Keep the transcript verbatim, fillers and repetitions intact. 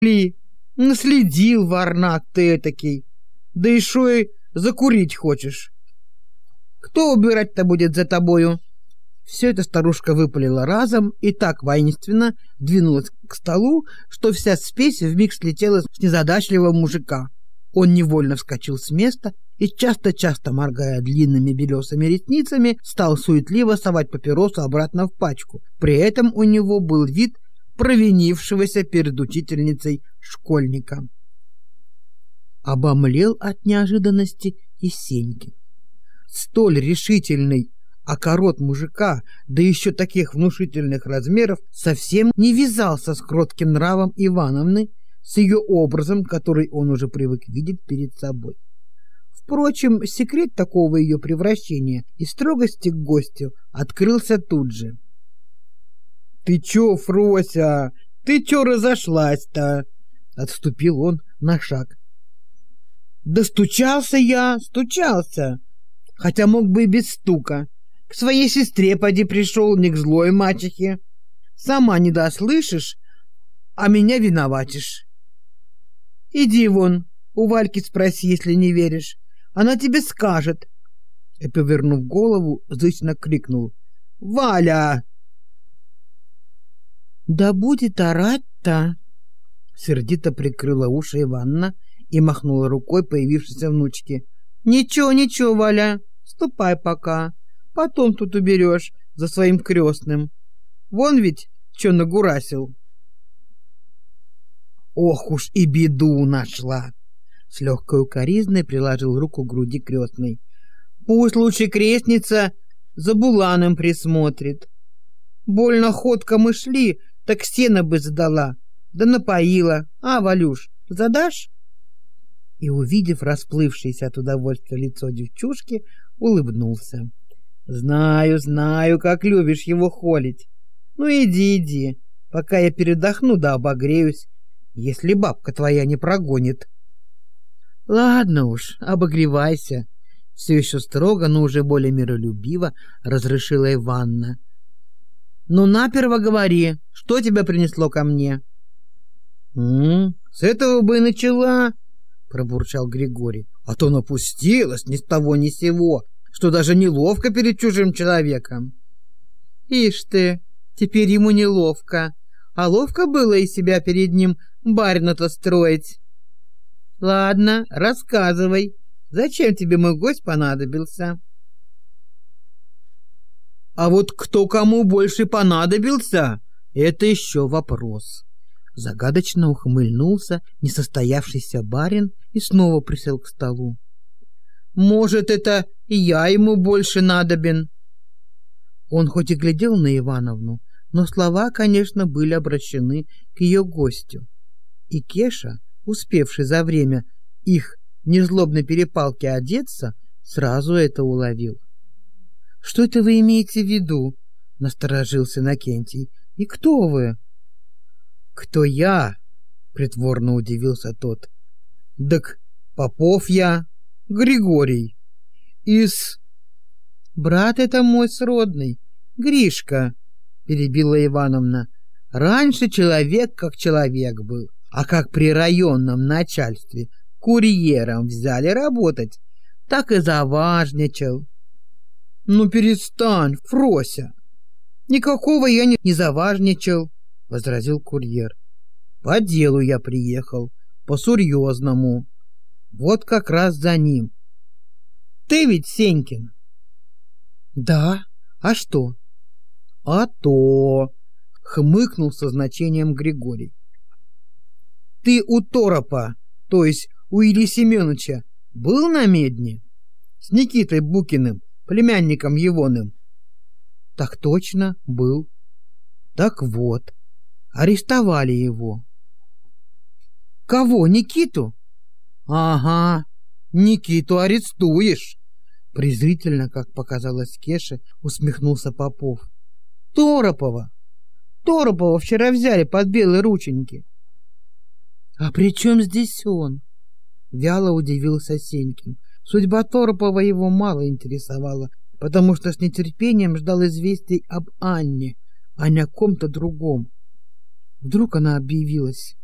Ли, наследил варнак ты этакий, да и шо и закурить хочешь. Кто убирать-то будет за тобою? Все это старушка выпалила разом и так воинственно двинулась к столу, что вся спесь вмиг слетела с незадачливого мужика. Он невольно вскочил с места и, часто-часто моргая длинными белесыми ресницами, стал суетливо совать папиросу обратно в пачку. При этом у него был вид провинившегося перед учительницей школьника. Обомлел от неожиданности и Сенькин. Столь решительный окорот мужика, да еще таких внушительных размеров, совсем не вязался с кротким нравом Ивановны, с ее образом, который он уже привык видеть перед собой. Впрочем, секрет такого ее превращения и строгости к гостю открылся тут же. — Ты че, Фрося, ты че разошлась-то? — отступил он на шаг. — Да стучался я, стучался, хотя мог бы и без стука. К своей сестре поди пришел, не к злой мачехе. Сама не дослышишь, а меня виноватишь. Иди вон, у Вальки спроси, если не веришь. Она тебе скажет. И, повернув голову, зычно крикнул: «Валя!» «Да будет орать-то!» Сердито прикрыла уши Иванна и махнула рукой появившейся внучке. «Ничего, ничего, Валя, ступай пока. Потом тут уберешь за своим крестным. Вон ведь что нагурасил». «Ох уж и беду нашла!» С легкой укоризной приложил руку к груди крестной. «Пусть лучше крестница за Буланом присмотрит. Больно ходко мы шли, так сено бы задала, да напоила. А, Валюш, задашь?» И, увидев расплывшееся от удовольствия лицо девчушки, улыбнулся. «Знаю, знаю, как любишь его холить. Ну иди, иди, пока я передохну да обогреюсь, если бабка твоя не прогонит». «Ладно уж, обогревайся», — все еще строго, но уже более миролюбиво разрешила Иванна. «Ну, наперво говори, что тебя принесло ко мне?» «М-м, с этого бы и начала», — пробурчал Григорий. «А то напустилась ни с того ни с сего, что даже неловко перед чужим человеком». «Ишь ты, теперь ему неловко, а ловко было и себя перед ним барина-то строить. Ладно, рассказывай, зачем тебе мой гость понадобился?» «А вот кто кому больше понадобился, это еще вопрос». Загадочно ухмыльнулся несостоявшийся барин и снова присел к столу. «Может, это и я ему больше надобен?» Он хоть и глядел на Ивановну, но слова, конечно, были обращены к ее гостю. И Кеша, успевший за время их незлобной перепалки одеться, сразу это уловил. «Что это вы имеете в виду?» — насторожился Иннокентий. «И кто вы?» «Кто я?» — притворно удивился тот. «Так Попов я, Григорий. Из...» «Брат это мой сродный, Гришка», — перебила Ивановна. «Раньше человек как человек был, а как при районном начальстве курьером взяли работать, так и заважничал». «Ну перестань, Фрося!» «Никакого я не, не заважничал», — возразил курьер. «По делу я приехал, по-серьезному. Вот как раз за ним. Ты ведь Сенькин?» «Да, а что?» «А то!» — хмыкнул со значением Григорий. «Ты у Торопа, то есть у Ильи Семеновича, был на медне? С Никитой Букиным, племянником егоным?» «Так точно, был». «Так вот, арестовали его». «Кого, Никиту?» «Ага, Никиту арестуешь», — презрительно, как показалось Кеше, усмехнулся Попов. «Торопова! Торопова вчера взяли под белые рученьки». «А при чем здесь он?» — вяло удивился Сенькин. Судьба Торопова его мало интересовала, потому что с нетерпением ждал известий об Анне, а не о ком-то другом. Вдруг она объявилась.